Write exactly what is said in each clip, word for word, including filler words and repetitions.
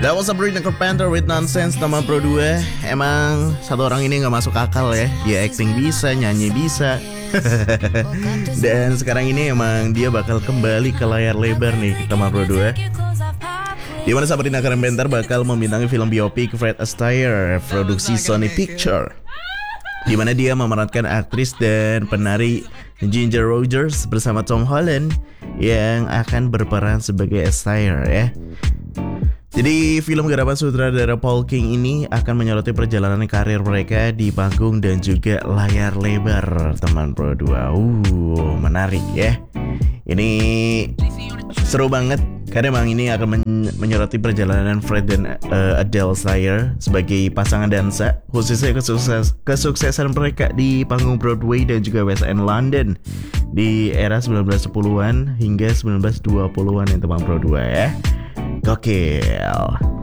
That was Sabrina Carpenter with Nonsense nama Pro dua. Emang satu orang ini gak masuk akal ya. Dia acting bisa, nyanyi bisa. Dan sekarang ini emang dia bakal kembali ke layar lebar nih sama Pro dua, di mana Sabrina Carpenter bakal membintangi film biopik Fred Astaire produksi Sony Picture, di mana dia memerankan aktris dan penari Ginger Rogers bersama Tom Holland yang akan berperan sebagai Astaire ya. Jadi film garapan sutradara Paul King ini akan menyoroti perjalanan karir mereka di panggung dan juga layar lebar, teman Pro dua. Uh, menarik ya. Ini seru banget karena emang ini akan men- menyoroti perjalanan Fred dan uh, Adele Astaire sebagai pasangan dansa, khususnya kesukses- kesuksesan mereka di panggung Broadway dan juga West End London di era sembilan belas sepuluhan hingga sembilan belas dua puluhan ya teman Pro dua ya. Gokil.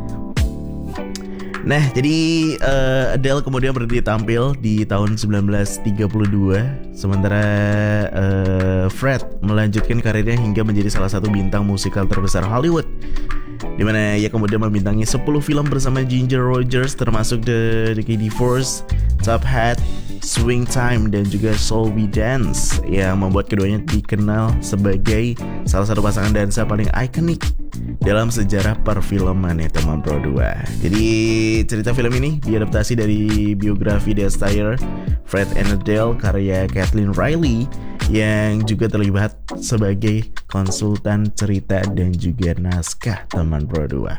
Nah, jadi uh, Adele kemudian berhenti tampil di tahun sembilan belas tiga puluh dua, sementara uh, Fred melanjutkan karirnya hingga menjadi salah satu bintang musikal terbesar Hollywood, di mana ia kemudian membintangi sepuluh film bersama Ginger Rogers, termasuk The, The Katie Force, Top Hat, Swing Time, dan juga Shall We Dance, yang membuat keduanya dikenal sebagai salah satu pasangan dansa paling ikonik dalam sejarah perfilman ya teman Pro dua. Jadi cerita film ini diadaptasi dari biografi The Astaire, Fred and Adele karya Kathleen Riley, yang juga terlibat sebagai konsultan cerita dan juga naskah teman Pro dua.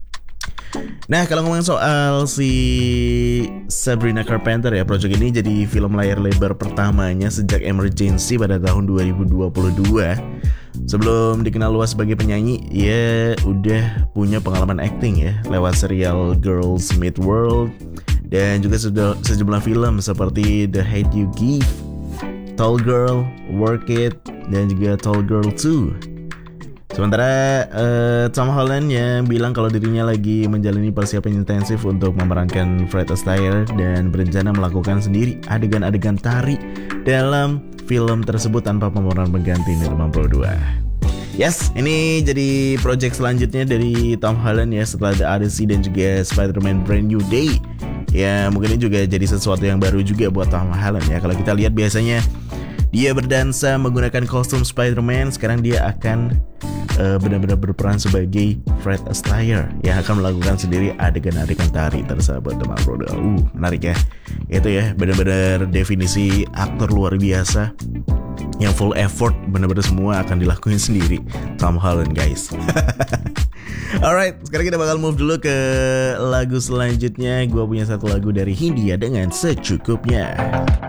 Nah, kalau ngomongin soal si Sabrina Carpenter ya, project ini jadi film layar lebar pertamanya sejak Emergency pada tahun dua ribu dua puluh dua. Sebelum dikenal luas sebagai penyanyi, ia udah punya pengalaman acting ya lewat serial Girls Meet World dan juga sejumlah film seperti The Hate You Give, Tall Girl, Work It, dan juga Tall Girl two. Sementara uh, Tom Holland yang bilang kalau dirinya lagi menjalani persiapan intensif untuk memerankan Fred Astaire dan berencana melakukan sendiri adegan-adegan tari dalam film tersebut tanpa pemeran pengganti nih teman Pro dua. Yes, ini jadi project selanjutnya dari Tom Holland ya setelah The Odyssey dan juga Spider-Man Brand New Day. Ya mungkin ini juga jadi sesuatu yang baru juga buat Tom Holland ya. Kalau kita lihat biasanya dia berdansa menggunakan kostum Spider-Man, sekarang dia akan uh, benar-benar berperan sebagai Fred Astaire yang akan melakukan sendiri adegan-adegan tari tersebut teman Pro dua. Uh, menarik ya. Itu ya benar-benar definisi aktor luar biasa yang full effort, benar-benar semua akan dilakuin sendiri Tom Holland guys. Alright, sekarang kita bakal move dulu ke lagu selanjutnya. Gue punya satu lagu dari Hindia dengan Secukupnya.